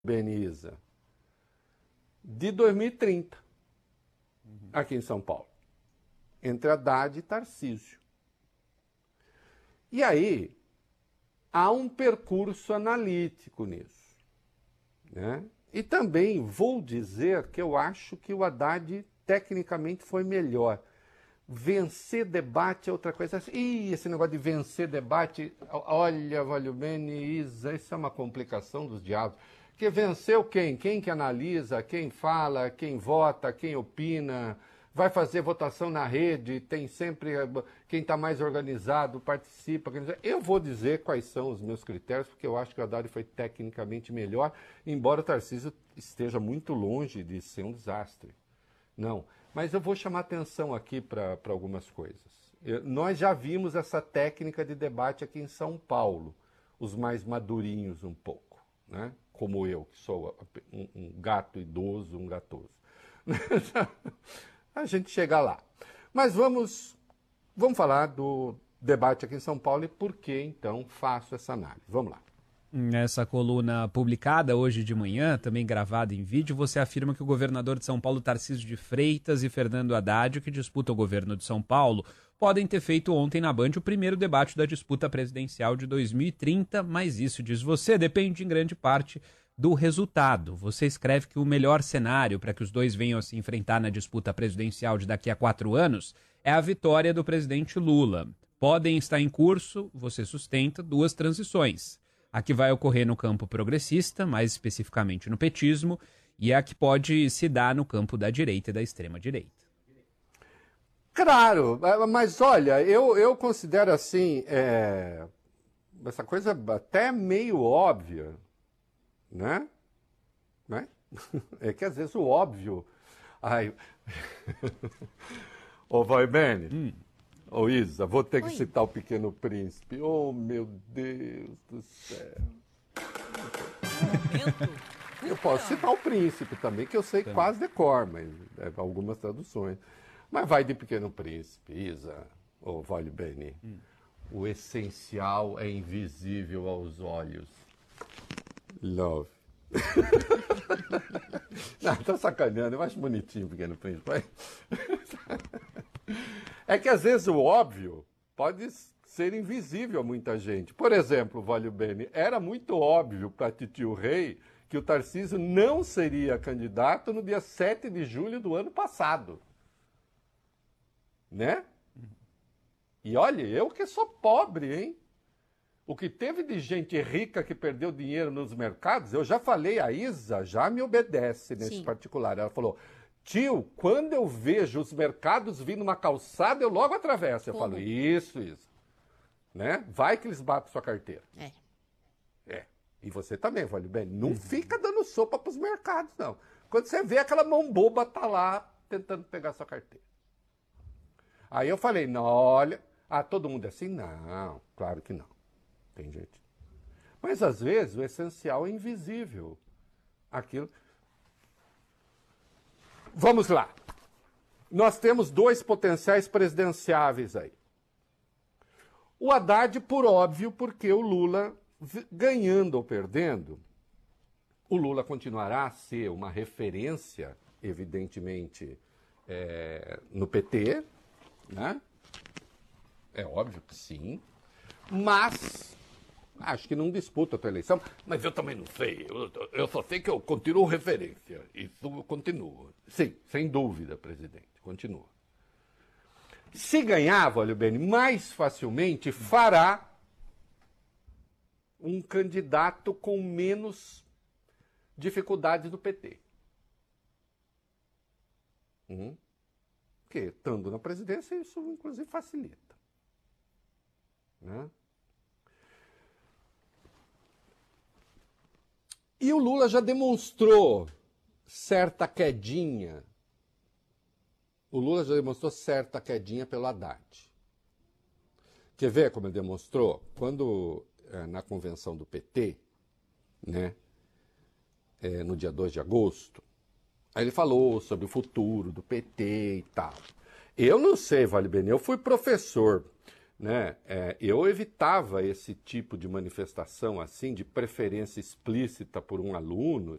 Beniza, de 2030, aqui em São Paulo, entre Haddad e Tarcísio. E aí, há um percurso analítico nisso, né? E também vou dizer que eu acho que o Haddad tecnicamente foi melhor. Vencer debate é outra coisa. Ih, esse negócio de vencer debate, olha, Valubeni, Isa, isso é uma complicação dos diabos. Porque venceu quem? Quem que analisa, quem fala, quem vota, quem opina, vai fazer votação na rede, tem sempre quem está mais organizado, participa. Eu vou dizer quais são os meus critérios, porque eu acho que o Haddad foi tecnicamente melhor, embora o Tarcísio esteja muito longe de ser um desastre. Não, mas eu vou chamar atenção aqui para algumas coisas. Nós já vimos essa técnica de debate aqui em São Paulo, os mais madurinhos um pouco, né? Como eu, que sou um gato idoso, um gatoso. A gente chega lá. Mas vamos falar do debate aqui em São Paulo e por que, então, faço essa análise. Vamos lá. Nessa coluna publicada hoje de manhã, também gravada em vídeo, você afirma que o governador de São Paulo, Tarcísio de Freitas, e Fernando Haddad, que disputam o governo de São Paulo, podem ter feito ontem na Band o primeiro debate da disputa presidencial de 2030, mas isso, diz você, depende em grande parte do resultado. Você escreve que o melhor cenário para que os dois venham a se enfrentar na disputa presidencial de daqui a 4 anos é a vitória do presidente Lula. Podem estar em curso, você sustenta, 2 transições. A que vai ocorrer no campo progressista, mais especificamente no petismo, e a que pode se dar no campo da direita e da extrema-direita. Claro, mas olha, eu considero assim, essa coisa até meio óbvia, né? É que às vezes o óbvio... Ai... Ô, Valubeni... Ô Isa, vou ter que citar o Pequeno Príncipe. Oh, meu Deus do céu. Eu posso citar o Príncipe também, que eu sei quase de cor, mas algumas traduções. Mas vai de Pequeno Príncipe, Isa, ô Valubeni. O essencial é invisível aos olhos. Love. Não, tô sacaneando, eu acho bonitinho o Pequeno Príncipe. É que às vezes o óbvio pode ser invisível a muita gente. Por exemplo, Valubeni, era muito óbvio para Titio Rei que o Tarcísio não seria candidato no dia 7 de julho do ano passado. Né? E olha, eu que sou pobre, hein? O que teve de gente rica que perdeu dinheiro nos mercados, eu já falei, a Isa já me obedece nesse particular. Ela falou... Tio, quando eu vejo os mercados vindo numa calçada, eu logo atravesso. Eu falo, isso. Né? Vai que eles batem sua carteira. E você também, Valubeni. Não fica dando sopa pros mercados, não. Quando você vê aquela mão boba tá lá tentando pegar sua carteira. Aí eu falei, não, olha... todo mundo é assim? Não, claro que não. Tem gente. Mas às vezes o essencial é invisível. Aquilo... Vamos lá. Nós temos 2 potenciais presidenciáveis aí. O Haddad, por óbvio, porque o Lula, ganhando ou perdendo, o Lula continuará a ser uma referência, evidentemente, no PT, né? É óbvio que sim. Mas... acho que não disputa a tua eleição, mas eu também não sei. Eu só sei que eu continuo referência. Isso eu continuo. Sim, sem dúvida, presidente, continua. Se ganhar, Valubeni, mais facilmente fará um candidato com menos dificuldades do PT. Porque, estando na presidência, isso inclusive facilita. Né? E o Lula já demonstrou certa quedinha. O Lula já demonstrou certa quedinha pelo Haddad. Quer ver como ele demonstrou? Quando, na convenção do PT, né, no dia 2 de agosto, aí ele falou sobre o futuro do PT e tal. Eu não sei, Valubeni, eu fui professor né? Eu evitava esse tipo de manifestação assim, de preferência explícita por um aluno.